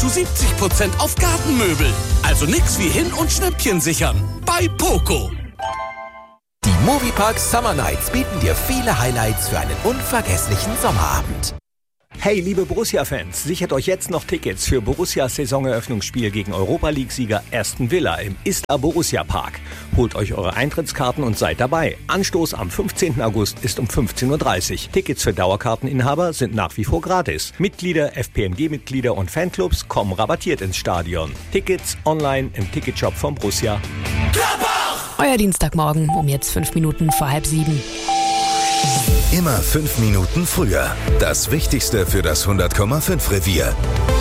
zu 70% auf Gartenmöbel. Also nix wie hin- und Schnäppchen sichern. Bei Poco. Die Moviepark Summer Nights bieten dir viele Highlights für einen unvergesslichen Sommerabend. Hey, liebe Borussia-Fans, sichert euch jetzt noch Tickets für Borussias Saisoneröffnungsspiel gegen Europa-League-Sieger Aston Villa im Istar Borussia Park. Holt euch eure Eintrittskarten und seid dabei. Anstoß am 15. August ist um 15.30 Uhr. Tickets für Dauerkarteninhaber sind nach wie vor gratis. Mitglieder, FPMG-Mitglieder und Fanclubs kommen rabattiert ins Stadion. Tickets online im Ticketshop von Borussia. Euer Dienstagmorgen um jetzt 5 Minuten vor 6:30. Immer 5 Minuten früher. Das Wichtigste für das 100,5 Revier.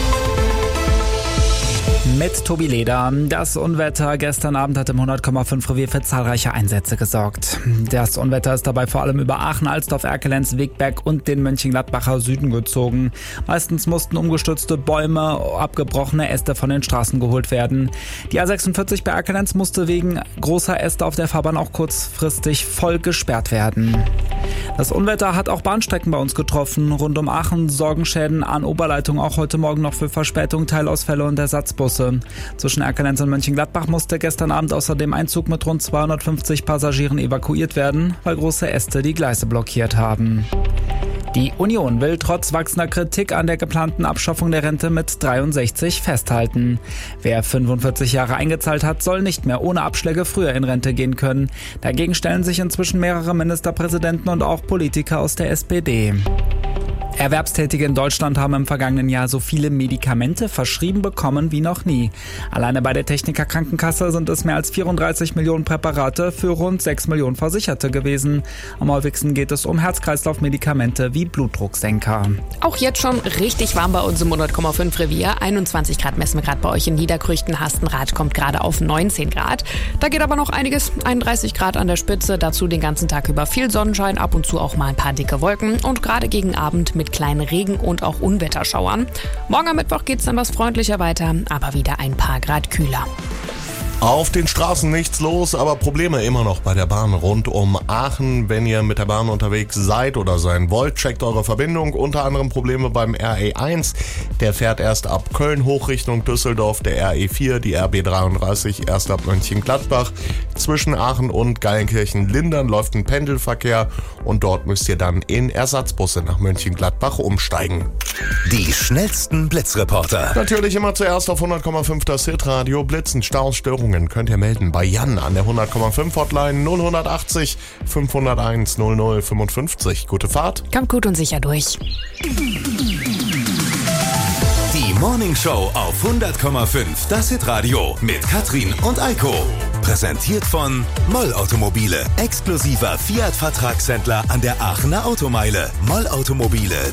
Mit Tobi Leder. Das Unwetter gestern Abend hat im 100,5 Revier für zahlreiche Einsätze gesorgt. Das Unwetter ist dabei vor allem über Aachen, Alsdorf, Erkelenz, Wegberg und den Mönchengladbacher Süden gezogen. Meistens mussten umgestürzte Bäume, abgebrochene Äste von den Straßen geholt werden. Die A46 bei Erkelenz musste wegen großer Äste auf der Fahrbahn auch kurzfristig voll gesperrt werden. Das Unwetter hat auch Bahnstrecken bei uns getroffen. Rund um Aachen sorgen Schäden an Oberleitungen auch heute Morgen noch für Verspätung, Teilausfälle und Ersatzbusse. Zwischen Erkelenz und Mönchengladbach musste gestern Abend außerdem ein Zug mit rund 250 Passagieren evakuiert werden, weil große Äste die Gleise blockiert haben. Die Union will trotz wachsender Kritik an der geplanten Abschaffung der Rente mit 63 festhalten. Wer 45 Jahre eingezahlt hat, soll nicht mehr ohne Abschläge früher in Rente gehen können. Dagegen stellen sich inzwischen mehrere Ministerpräsidenten und auch Politiker aus der SPD. Erwerbstätige in Deutschland haben im vergangenen Jahr so viele Medikamente verschrieben bekommen wie noch nie. Alleine bei der Techniker Krankenkasse sind es mehr als 34 Millionen Präparate für rund 6 Millionen Versicherte gewesen. Am häufigsten geht es um Herz-Kreislauf-Medikamente wie Blutdrucksenker. Auch jetzt schon richtig warm bei uns im 100,5 Revier. 21 Grad messen wir gerade bei euch in Niederkrüchten. Hastenrath kommt gerade auf 19 Grad. Da geht aber noch einiges. 31 Grad an der Spitze. Dazu den ganzen Tag über viel Sonnenschein, ab und zu auch mal ein paar dicke Wolken. Und gerade gegen Abend mit kleinen Regen- und auch Unwetterschauern. Morgen am Mittwoch geht's dann was freundlicher weiter, aber wieder ein paar Grad kühler. Auf den Straßen nichts los, aber Probleme immer noch bei der Bahn rund um Aachen. Wenn ihr mit der Bahn unterwegs seid oder sein wollt, checkt eure Verbindung. Unter anderem Probleme beim RE1. Der fährt erst ab Köln hoch Richtung Düsseldorf. Der RE4, die RB33 erst ab Mönchengladbach. Zwischen Aachen und Geilenkirchen-Lindern läuft ein Pendelverkehr und dort müsst ihr dann in Ersatzbusse nach Mönchengladbach umsteigen. Die schnellsten Blitzreporter. Natürlich immer zuerst auf 100,5 das Hitradio. Blitzen, Staus, Störungen könnt ihr melden bei Jan an der 100,5 Hotline 0180 501 0055. Gute Fahrt. Kommt gut und sicher durch. Die Morning Show auf 100,5 das Hitradio mit Katrin und Eiko. Präsentiert von Moll Automobile. Exklusiver Fiat-Vertragshändler an der Aachener Automeile. Moll Automobile.